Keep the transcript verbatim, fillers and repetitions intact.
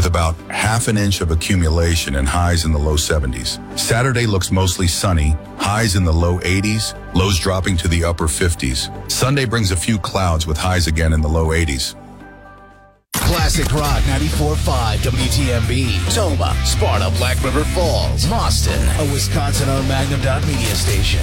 about half an inch of accumulation and highs in the low seventies. Saturday looks mostly sunny, highs in the low eighties, lows dropping to the upper fifties. Sunday brings a few clouds with highs again in the low eighties. Classic Rock ninety-four point five W T M B, Toma, Sparta, Black River Falls, Boston, a Wisconsin-owned Magnum Dot Media station.